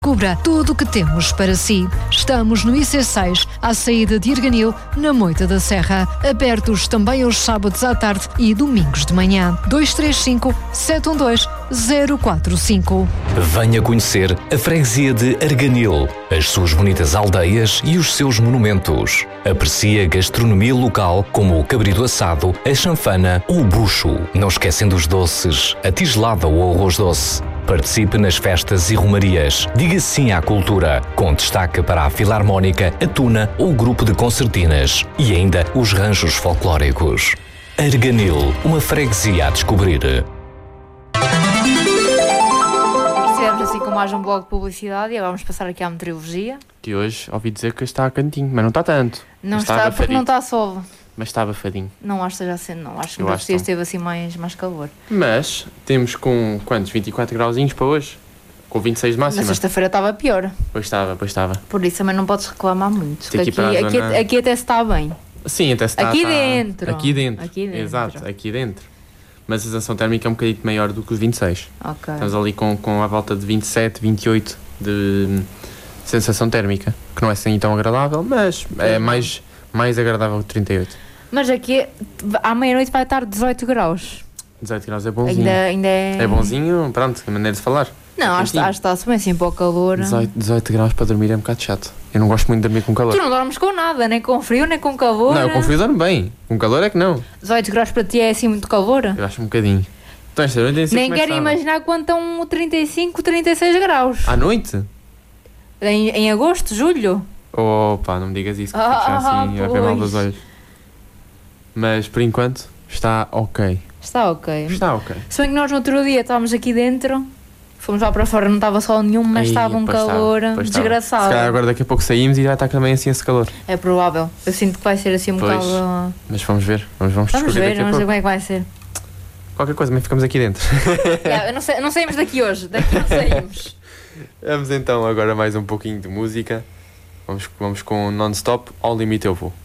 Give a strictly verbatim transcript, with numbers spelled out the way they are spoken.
Cubra tudo o que temos para si. Estamos no I C seis, à saída de Arganil, na Moita da Serra. Abertos também aos sábados à tarde e domingos de manhã. dois três cinco, sete um dois, zero quatro cinco. Venha conhecer a freguesia de Arganil, as suas bonitas aldeias e os seus monumentos. Aprecie a gastronomia local como o cabrito assado, a chanfana ou o bucho. Não esquecendo os doces, a tigelada ou o arroz doce. Participe nas festas e romarias. Diga sim à cultura, com destaque para a Filarmónica, a Tuna ou o grupo de concertinas. E ainda os ranchos folclóricos. Arganil, uma freguesia a descobrir. Estivemos assim com mais um bloco de publicidade e agora vamos passar aqui à meteorologia. Que hoje ouvi dizer que está a cantinho, mas não está tanto. Não está, está porque não está sol. Mas está abafadinho. Não acho que esteja sendo, não. Acho que no no dia esteve assim mais, mais calor. Mas temos com quantos? vinte e quatro grauzinhos para hoje? Com vinte e seis de máxima? Na sexta-feira estava pior. Pois estava, pois estava. Por isso também não podes reclamar muito. Aqui, aqui, aqui, zona... aqui até se está bem. Sim, até se está. Aqui está... dentro. Aqui dentro. Aqui dentro. Exato, aqui dentro. Mas a sensação térmica é um bocadinho maior do que os vinte e seis. Ok. Estamos ali com, com a volta de vinte e sete, vinte e oito de sensação térmica. Que não é assim tão agradável, mas é mais, mais agradável que trinta e oito. Mas aqui, à meia-noite vai estar dezoito graus. dezoito graus é bonzinho. Ainda, ainda é... É bonzinho, pronto, a maneira de falar. Não, acho, acho que está-se bem assim para o calor. dezoito, dezoito graus para dormir é um bocado chato. Eu não gosto muito de dormir com calor. Tu não dormes com nada, nem com frio, nem com calor. Não, eu com frio dormo bem. Com calor é que não. dezoito graus para ti é assim muito calor? Eu acho um bocadinho. Então, esta noite nem quero imaginar quando estão trinta e cinco, trinta e seis graus. À noite? Em, em agosto, julho? Opa, não me digas isso, que ah, fico já assim, ah, a ver mal dos olhos. Mas, por enquanto, está ok. Está ok. Está ok. Se bem que nós no outro dia estávamos aqui dentro, fomos lá para fora, não estava sol nenhum, mas Aí, estava um calor estava, desgraçado. Se calhar agora daqui a pouco saímos e vai estar também assim esse calor. É provável. Eu sinto que vai ser assim um pois, bocado... Mas vamos ver. Vamos, vamos, vamos ver, vamos ver como é que vai ser. Qualquer coisa, mas ficamos aqui dentro. yeah, não, sei, não saímos daqui hoje. Daqui não saímos. Vamos então agora mais um pouquinho de música. Vamos, vamos com Non-Stop, Ao Limite Eu Vou.